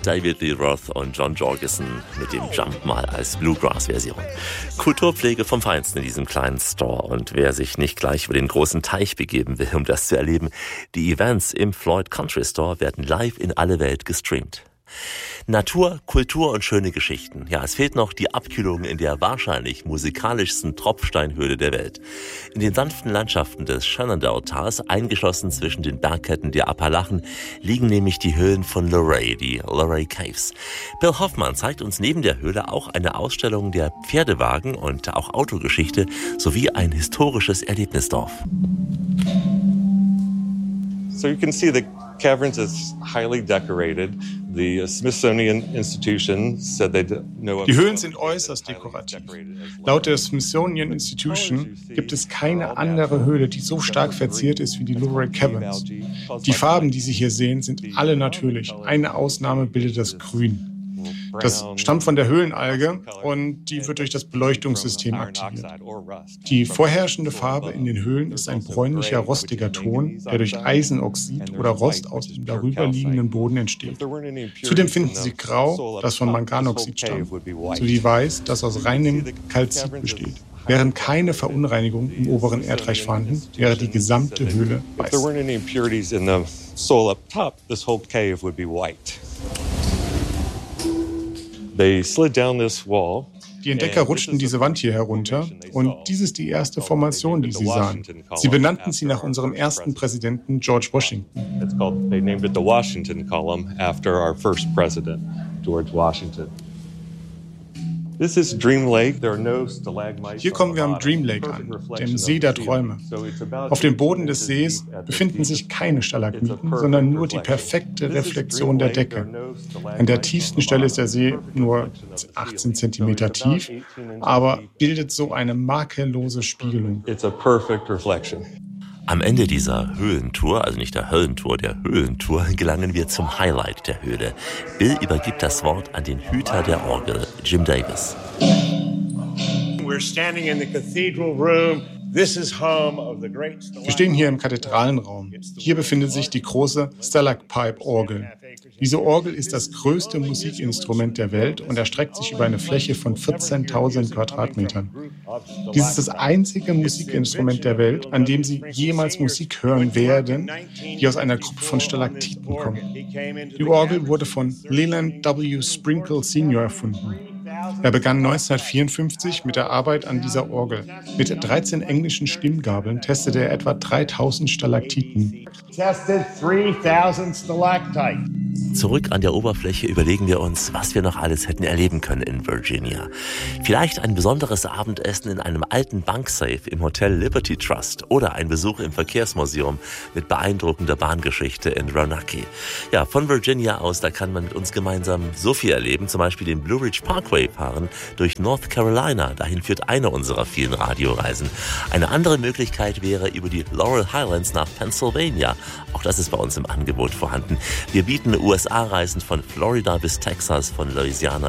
David Lee Roth und John Jorgensen mit dem Jump mal als Bluegrass-Version. Kulturpflege vom Feinsten in diesem kleinen Store. Und wer sich nicht gleich über den großen Teich begeben will, um das zu erleben, die Events im Floyd Country Store werden live in alle Welt gestreamt. Natur, Kultur und schöne Geschichten. Ja, es fehlt noch die Abkühlung in der wahrscheinlich musikalischsten Tropfsteinhöhle der Welt. In den sanften Landschaften des Shenandoah-Tals, eingeschlossen zwischen den Bergketten der Appalachen, liegen nämlich die Höhlen von Luray, die Luray Caves. Bill Hoffmann zeigt uns neben der Höhle auch eine Ausstellung der Pferdewagen und auch Autogeschichte sowie ein historisches Erlebnisdorf. So you can see the caverns is highly decorated. The Smithsonian Institution said they know. Die Höhlen sind äußerst dekorativ. Laut der Smithsonian Institution gibt es keine andere Höhle, die so stark verziert ist wie die Luray Caverns. Die Farben, die Sie hier sehen, sind alle natürlich. Eine Ausnahme bildet das Grün. Das stammt von der Höhlenalge und die wird durch das Beleuchtungssystem aktiviert. Die vorherrschende Farbe in den Höhlen ist ein bräunlicher, rostiger Ton, der durch Eisenoxid oder Rost aus dem darüberliegenden Boden entsteht. Zudem finden Sie Grau, das von Manganoxid stammt, sowie Weiß, das aus reinem Kalzit besteht. Wären keine Verunreinigungen im oberen Erdreich vorhanden, wäre die gesamte Höhle weiß. Die Entdecker rutschten diese Wand hier herunter und dies ist die erste Formation, die sie sahen. Sie benannten sie nach unserem ersten Präsidenten George Washington. They named it the Washington Column after our first president, George Washington. This is Dream Lake. There are no stalagmites. Hier kommen wir am Dream Lake an, dem See der Träume. Auf dem Boden des Sees befinden sich keine Stalagmiten, sondern nur die perfekte Reflexion der Decke. An der tiefsten Stelle ist der See nur 18 Zentimeter tief, aber bildet so eine makellose Spiegelung. It's a perfect reflection. Am Ende dieser Höhlentour, also nicht der Höllentour, der Höhlentour, gelangen wir zum Highlight der Höhle. Bill übergibt das Wort an den Hüter der Orgel, Jim Davis. Wir stehen hier im Kathedralenraum. Hier befindet sich die große Stalagpipe-Orgel. Diese Orgel ist das größte Musikinstrument der Welt und erstreckt sich über eine Fläche von 14.000 Quadratmetern. Dies ist das einzige Musikinstrument der Welt, an dem Sie jemals Musik hören werden, die aus einer Gruppe von Stalaktiten kommt. Die Orgel wurde von Leland W. Sprinkle Sr. erfunden. Er begann 1954 mit der Arbeit an dieser Orgel. Mit 13 englischen Stimmgabeln testete er etwa 3000 Stalaktiten. Zurück an der Oberfläche überlegen wir uns, was wir noch alles hätten erleben können in Virginia. Vielleicht ein besonderes Abendessen in einem alten Banksafe im Hotel Liberty Trust oder ein Besuch im Verkehrsmuseum mit beeindruckender Bahngeschichte in Roanoke. Ja, von Virginia aus, da kann man mit uns gemeinsam so viel erleben, zum Beispiel den Blue Ridge Parkway fahren durch North Carolina. Dahin führt eine unserer vielen Radioreisen. Eine andere Möglichkeit wäre über die Laurel Highlands nach Pennsylvania. Auch das ist bei uns im Angebot vorhanden. Wir bieten USA-Reisen von Florida bis Texas, von Louisiana